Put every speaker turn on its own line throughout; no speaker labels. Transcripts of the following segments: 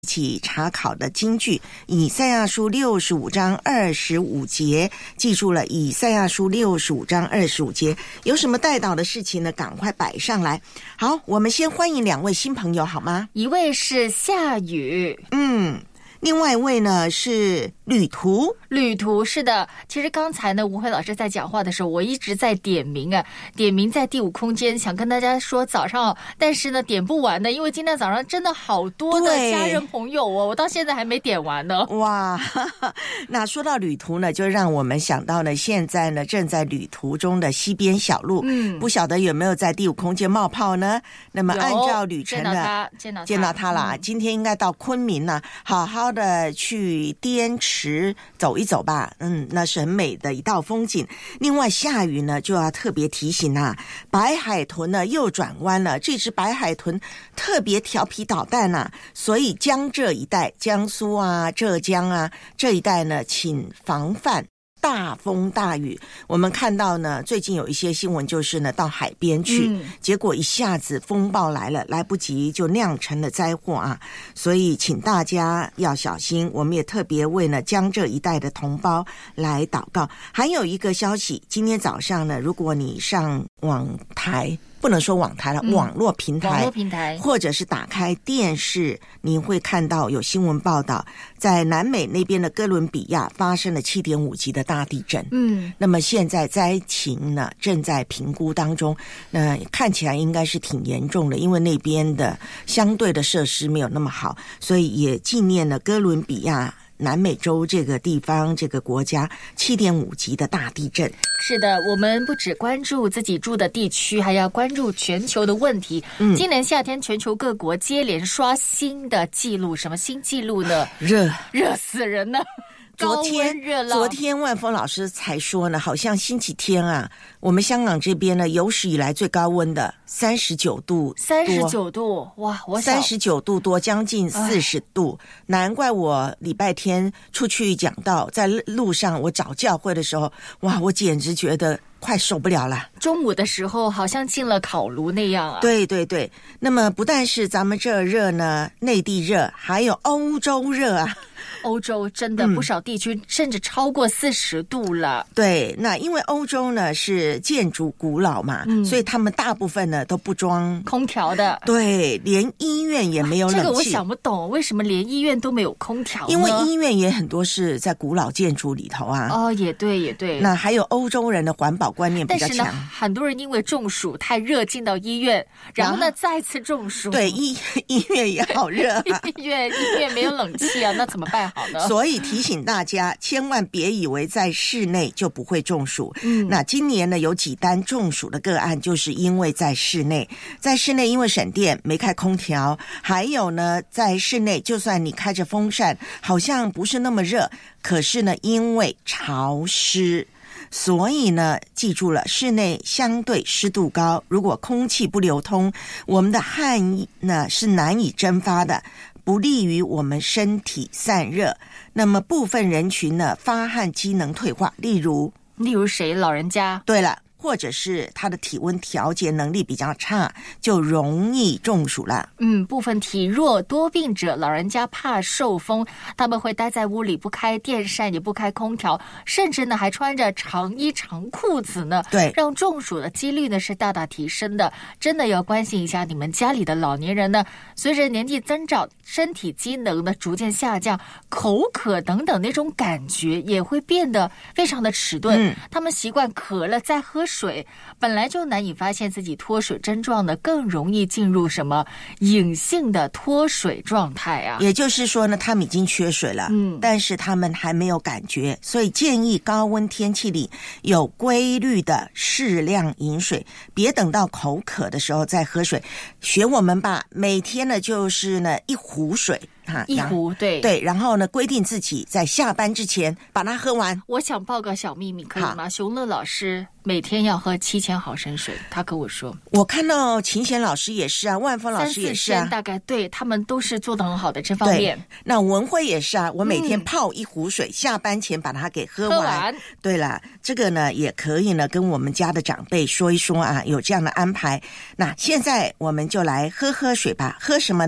一起查考的金句，以赛亚书65章25节，记住了，以赛亚书65章25节，有什么带导的事情呢？赶快摆上来。好，我们先欢迎两位新朋友好吗？
一位是夏雨，
另外一位呢是旅途。
旅途是的，其实刚才呢吴慧老师在讲话的时候，我一直在点名在第五空间，想跟大家说早上，但是呢点不完的，因为今天早上真的好多的家人朋友哦，我到现在还没点完呢。
哇，那说到旅途呢，就让我们想到呢，现在呢正在旅途中的西边小路，不晓得有没有在第五空间冒泡呢？那么按照旅程的见到他了，今天应该到昆明呢，好好的去滇池走一走吧，那是很美的一道风景。另外下雨呢，就要特别提醒啊，白海豚呢又转弯了。这只白海豚特别调皮捣蛋啊，所以江浙一带，江苏啊、浙江啊这一带呢，请防范大风大雨。我们看到呢，最近有一些新闻就是呢，到海边去，结果一下子风暴来了，来不及就酿成了灾祸啊！所以请大家要小心。我们也特别为呢江浙一带的同胞来祷告。还有一个消息，今天早上呢，如果你上网台，不能说网台了，网络平台，或者是打开电视，你会看到有新闻报道，在南美那边的哥伦比亚发生了7.5级的大地震。那么现在灾情呢正在评估当中，看起来应该是挺严重的，因为那边的相对的设施没有那么好，所以也纪念了哥伦比亚南美洲这个地方这个国家7.5级的大地震。
是的，我们不只关注自己住的地区，还要关注全球的问题。今年夏天全球各国接连刷新的记录，什么新记录呢？热死人了。昨天万峰老师才说呢，好像星期天啊，我们香港这边呢有史以来最高温的39度哇，我39度多，将近40度。难怪我礼拜天出去讲道，在路上我找教会的时候，哇，我简直觉得快受不了了。 中午的时候好像进了烤炉那样啊。
对对对，那么不但是咱们这热呢，内地热，还有欧洲热啊。
欧洲真的不少地区甚至超过40度了。
对，那因为欧洲呢是建筑古老嘛，所以他们大部分呢都不装
空调的。
对，连医院也没有冷气。
这个我想不懂，为什么连医院都没有空调呢？
因为医院也很多是在古老建筑里头啊。
哦，也对也对。
那还有欧洲人的环保观念比较强。
但是呢，很多人因为中暑太热进到医院，然后呢再次中暑。
对，医院也好热啊。
医院没有冷气啊，那怎么办好呢？
所以提醒大家，千万别以为在室内就不会中暑。那今年呢，有几单中暑的个案，就是因为在室内因为省电没开空调，还有呢，在室内就算你开着风扇，好像不是那么热，可是呢，因为潮湿。所以呢，记住了，室内相对湿度高，如果空气不流通，我们的汗呢是难以蒸发的，不利于我们身体散热。那么部分人群呢，发汗机能退化，例如
谁？老人家。
对了，或者是他的体温调节能力比较差，就容易中暑了。
部分体弱多病者，老人家怕受风，他们会待在屋里，不开电扇，也不开空调，甚至呢还穿着长衣长裤子呢。
对，
让中暑的几率呢是大大提升的。真的要关心一下你们家里的老年人呢，随着年纪增长，身体机能的逐渐下降，口渴等等那种感觉也会变得非常的迟钝。他们习惯渴了再喝水，本来就难以发现自己脱水症状的，更容易进入什么隐性的脱水状态啊。
也就是说呢，他们已经缺水了，但是他们还没有感觉，所以建议高温天气里有规律的适量饮水，别等到口渴的时候再喝水。学我们吧，每天呢就是呢1壶水。
1壶，
对，然后呢，规定自己在下班之前把它喝完。
我想报个小秘密，可以吗？熊乐老师每天要喝7000毫升水，他跟我说。
我看到秦贤老师也是啊，万峰老师也是啊，
大概对他们都是做得很好的这方面。
那文慧也是啊，我每天泡1壶水，下班前把它给喝完。对了，这个呢也可以呢跟我们家的长辈说一说啊，有这样的安排。那现在我们就来喝水吧，喝什么呢？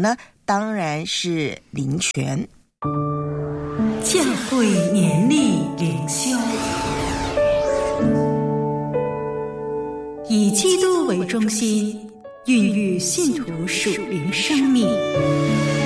当然是林泉。
教会年历灵修，以基督为中心，孕育信徒属灵生命。